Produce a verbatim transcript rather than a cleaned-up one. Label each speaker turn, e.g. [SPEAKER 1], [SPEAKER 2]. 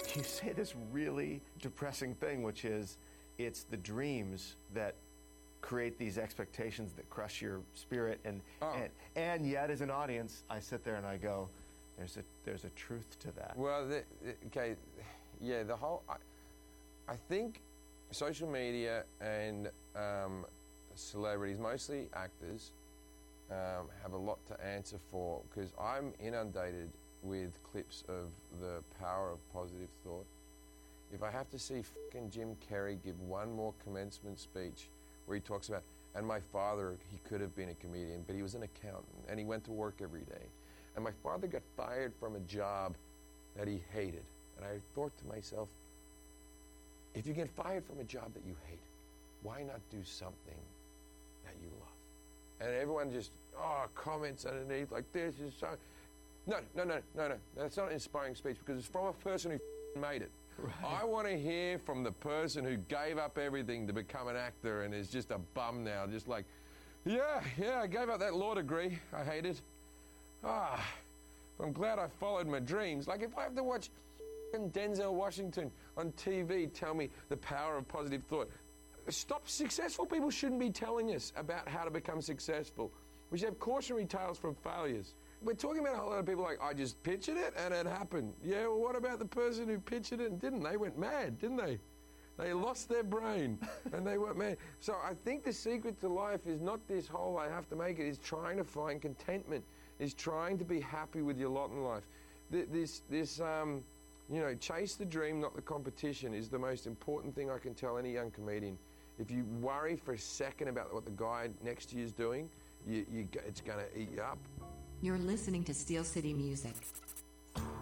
[SPEAKER 1] you say this really depressing thing, which is it's the dreams that create these expectations that crush your spirit, and,
[SPEAKER 2] oh.
[SPEAKER 1] and and yet as an audience, I sit there and I go, there's a there's a truth to that.
[SPEAKER 2] Well, the, the, okay, yeah, the whole, I, I think social media and um, celebrities, mostly actors, um, have a lot to answer for, because I'm inundated with clips of the power of positive thought. If I have to see fucking Jim Carrey give one more commencement speech where he talks about, and my father, he could have been a comedian, but he was an accountant, and he went to work every day. And my father got fired from a job that he hated. And I thought to myself, if you get fired from a job that you hate, why not do something that you love? And everyone just, oh, comments underneath like, this is so... No, no, no, no, no. That's not an inspiring speech, because it's from a person who made it. Right. I want to hear from the person who gave up everything to become an actor and is just a bum now, just like, yeah, yeah, I gave up that law degree. I hate it. Ah, I'm glad I followed my dreams. Like, if I have to watch Denzel Washington on T V tell me the power of positive thought, stop. Successful people shouldn't be telling us about how to become successful. We should have cautionary tales from failures. We're talking about a whole lot of people like, I just pictured it and it happened. Yeah, well, what about the person who pictured it and didn't? They went mad, didn't they? They lost their brain and they went mad. So I think the secret to life is not this whole I have to make it, is trying to find contentment, is trying to be happy with your lot in life. This, this um, you know, chase the dream, not the competition, is the most important thing I can tell any young comedian. If you worry for a second about what the guy next to you is doing, you, you, it's going to eat you up.
[SPEAKER 3] You're listening to Steel City Music.